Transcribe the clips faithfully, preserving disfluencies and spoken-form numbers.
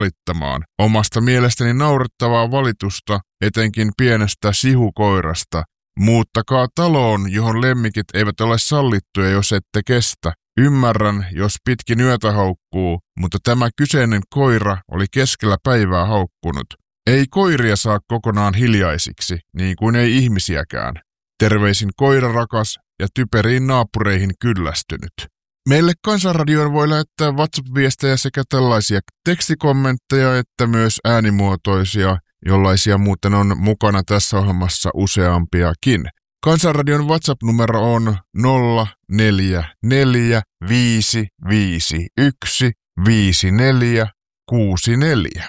valittamaan omasta mielestäni naurettavaa valitusta, etenkin pienestä sihukoirasta. Muuttakaa taloon, johon lemmikit eivät ole sallittuja, jos ette kestä. Ymmärrän, jos pitkin yötä haukkuu, mutta tämä kyseinen koira oli keskellä päivää haukkunut. Ei koiria saa kokonaan hiljaisiksi, niin kuin ei ihmisiäkään. Terveisin koirarakas ja typeriin naapureihin kyllästynyt. Meille Kansanradioon voi lähettää WhatsApp-viestejä sekä tällaisia tekstikommentteja että myös äänimuotoisia, jollaisia muuten on mukana tässä ohjelmassa useampiakin. Kansanradion WhatsApp-numero on nolla neljä neljä viisi viisi yksi viisi neljä kuusi neljä.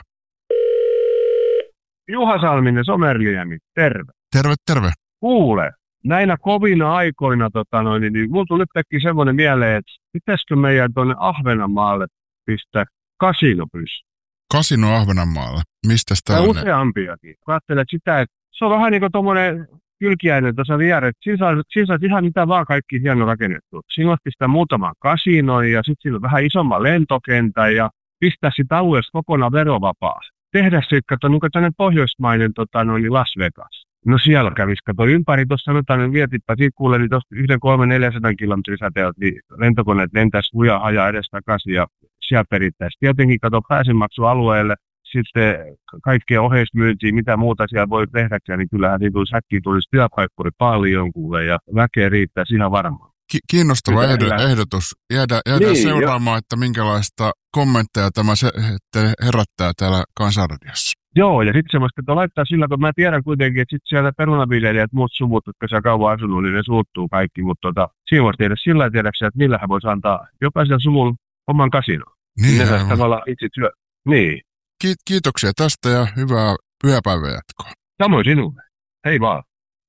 Juha Salminen, Somerliemi, terve. Terve, terve. Kuule, näinä kovina aikoina, tota noin, niin mulla tuli yhtäkkiä semmoinen mieleen, että pitäisikö meidän tuonne Ahvenanmaalle pistää kasino pystyyn? Kasino Ahvenanmaalle? Mistä sitä on? Useampiakin. Katselet sitä, että se on vähän niin kuin tuommoinen kylkiäinen tuossa vieressä. Siinä saisi ihan mitä vaan kaikki hieno rakennettu. Siinä voisi pistää muutaman kasinoin ja sitten siinä on vähän isomman lentokentän ja pistää sitä alueesta kokonaan verovapaa. Tehdä se, kato, niin tämmöinen pohjoismainen tota, noin Las Vegas. No siellä kävisi, kato ympäri, tuossa sanotaan, niin vietipä, siitä kuulee, niin tuosta yhden kolme neljäsataa kilometrin säteeltä, niin lentokoneet lentäisi luja ajaa edes takaisin ja siellä perittäisiin. Tietenkin, kato, pääsemaksualueelle, sitten kaikkea oheismyyntiä, mitä muuta siellä voi tehdäkään, niin kyllähän niin tulisi äkkiä tulisi työpaikkoja paljon kuule, ja väkeä riittää ihan varmaan. Ki- kiinnostava ehdo- ehdotus. Jäädään, jäädään niin, seuraamaan, jo. Että minkälaista kommentteja tämä se, herättää täällä Kansanradiossa. Joo, ja sitten semmoista, että laittaa sillä, kun mä tiedän kuitenkin, että sitten sieltä perunaviljelijät, muut suvut, jotka siellä kauan asunut, niin ne suuttuu kaikki, mutta tota, siinä voisi tehdä sillä tiedäksä, että millähän voisi antaa jokaisella suvulla oman kasinon. Niin, ne saisi tavallaan itse työ. Niin. Ki- kiitoksia tästä ja hyvää pyhäpäivän jatkoa. Samoin sinulle. Hei vaan.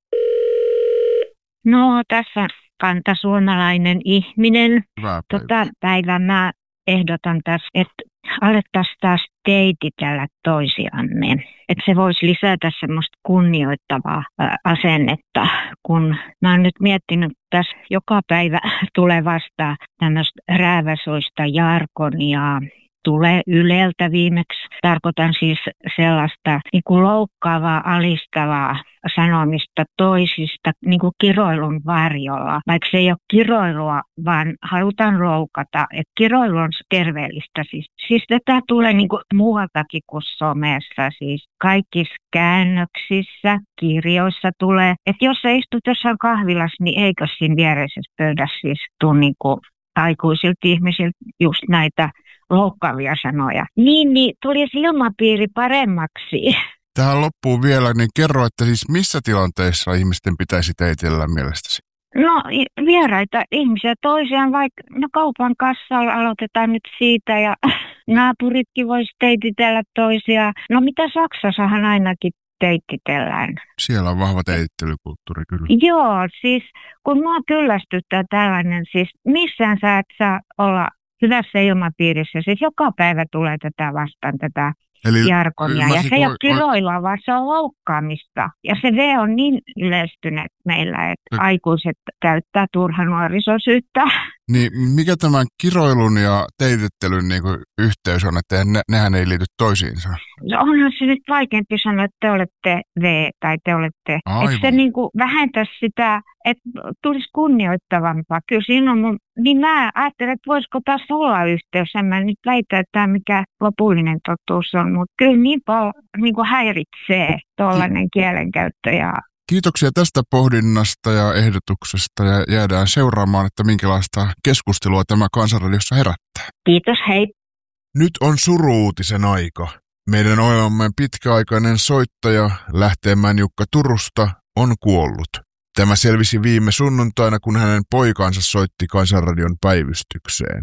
No tässä kantasuomalainen ihminen. Hyvää päivää. Tota päivää mä ehdotan tässä, että alettaisiin taas teititellä toisiamme. Että se voisi lisätä semmoista kunnioittavaa asennetta, kun mä oon nyt miettinyt, että tässä joka päivä tulee vastaan tämmöistä rääväsoista jargonia. Tulee Yleltä viimeksi. Tarkoitan siis sellaista niin kuin loukkaavaa, alistavaa sanomista toisista niin kuin kiroilun varjolla. Vaikka se ei ole kiroilua, vaan halutaan loukata. Et kiroilu on terveellistä. Siis, siis tätä tulee niin kuin muualtakin kuin somessa. Siis kaikissa käännöksissä, kirjoissa tulee. Että jos sä istut jossain kahvilassa, niin eikö siinä viereisessä pöydässä siis tule niin kuin aikuisilta ihmisiltä just näitä loukkaavia sanoja. Niin, niin tulisi ilmapiiri paremmaksi. Tähän loppuu vielä, niin kerro, että siis missä tilanteissa ihmisten pitäisi teitellä mielestäsi? No vieraita ihmisiä toisiaan, vaikka no kaupan kassalla aloitetaan nyt siitä ja naapuritkin voisi teititellä toisiaan. No mitä Saksassahan ainakin teititellään. Siellä on vahva teitittelykulttuuri kyllä. Joo, siis kun mua kyllästyttää tällainen, siis missään sä et saa olla hyvässä ilmapiirissä. Siis joka päivä tulee tätä vastaan, tätä Eli jargonia. Ja se ei ole kiroilua, vaan se on loukkaamista. Ja se V on niin yleistynyt meillä, että no. aikuiset käyttää turha nuorisosyyttä. Niin mikä tämän kiroilun ja teitittelyn niin kuin yhteys on, että ne, nehän ei liity toisiinsa? No onhan se nyt vaikeampi sanoa, että te olette V tai te olette. Aivan. Että se niin kuin vähentäisi sitä, että tulisi kunnioittavampaa. Kyllä siinä on mun, niin mä ajattelen, että voisiko taas olla yhteys. En mä nyt väitä, että tämä mikä lopullinen totuus on, mutta kyllä niin paljon niin kuin häiritsee tuollainen kielenkäyttö ja kiitoksia tästä pohdinnasta ja ehdotuksesta ja jäädään seuraamaan, että minkälaista keskustelua tämä Kansanradiossa herättää. Kiitos, hei. Nyt on suru-uutisen aika. Meidän ohjelmamme pitkäaikainen soittaja Lähteenmäen Jukka Turusta on kuollut. Tämä selvisi viime sunnuntaina, kun hänen poikansa soitti Kansanradion päivystykseen.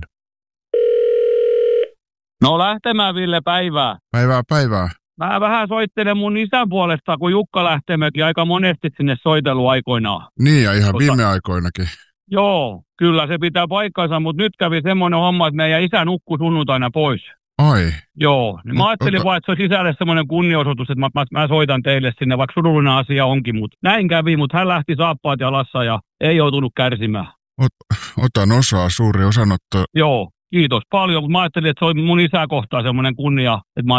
No Lähteenmäen Ville, päivää. Päivää, päivää. Mä vähän soittelen mun isän puolesta, kun Jukka Lähteenmäki aika monesti sinne soitellut aikoinaan. Niin, ja ihan viime aikoinakin. Joo, kyllä se pitää paikkansa, mutta nyt kävi semmoinen homma, että meidän isä nukkui sunnuntaina pois. Ai. Joo, niin mä ajattelin vaan, että se on sisälle semmoinen kunnioitus, että mä, mä, mä soitan teille sinne, vaikka surullinen asia onkin, mutta näin kävi, mutta hän lähti saappaat jalassa ja ei joutunut kärsimään. Ot, otan osaa, suuri osanotto. Joo. kiitos paljon, mutta mä ajattelin, että se oli mun isää kohtaan semmoinen kunnia, että mä